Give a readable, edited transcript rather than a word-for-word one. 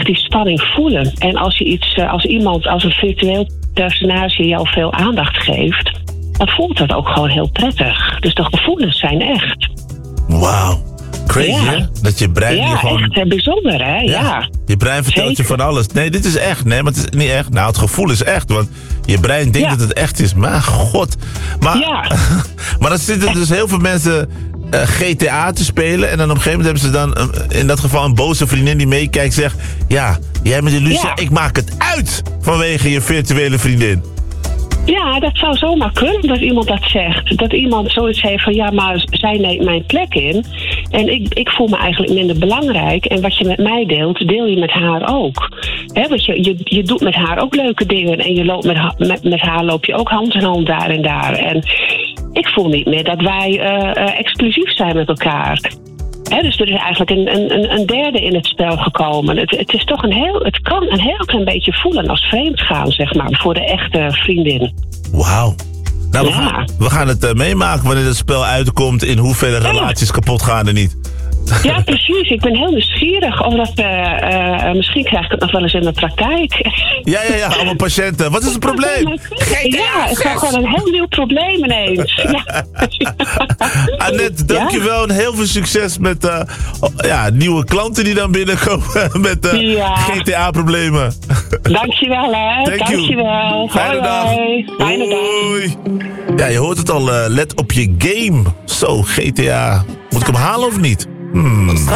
die spanning voelen. En als een virtueel personage jou veel aandacht geeft, dan voelt dat ook gewoon heel prettig. Dus de gevoelens zijn echt. Wauw. Crazy, hè? Dat je brein hier gewoon... Ja, echt bijzonder, hè? Ja. Je brein vertelt je van alles. Nee, dit is echt. Nee, maar het is niet echt. Nou, het gevoel is echt. Want je brein denkt dat het echt is. Maar god. Maar dan zitten dus heel veel mensen GTA te spelen. En dan op een gegeven moment hebben ze dan in dat geval een boze vriendin die meekijkt. Zegt, ja, jij met die Lucia, ik maak het uit vanwege je virtuele vriendin. Ja, dat zou zomaar kunnen dat iemand dat zegt. Dat iemand zoiets heeft van, ja, maar zij neemt mijn plek in. En ik voel me eigenlijk minder belangrijk. En wat je met mij deelt, deel je met haar ook. Want je doet met haar ook leuke dingen. En je loopt met haar loop je ook hand in hand daar en daar. En ik voel niet meer dat wij exclusief zijn met elkaar. Dus er is eigenlijk een derde in het spel gekomen. Het is toch het kan een heel klein beetje voelen als vreemdgaan, zeg maar, voor de echte vriendin. Wauw. Nou, we gaan het meemaken wanneer het spel uitkomt. In hoeverre relaties kapot gaan er niet. Ja, precies. Ik ben heel nieuwsgierig. Omdat misschien krijg ik het nog wel eens in de praktijk. Ja, allemaal patiënten. Wat is het probleem? Ja, het is gewoon een heel nieuw probleem ineens. Ja. Annette, dankjewel en heel veel succes met nieuwe klanten die dan binnenkomen met GTA-problemen. Dankjewel, hè. Dankjewel. Fijne dag. Fijne dag. Ja, je hoort het al. Let op je game. Zo, GTA. Moet ik hem halen of niet?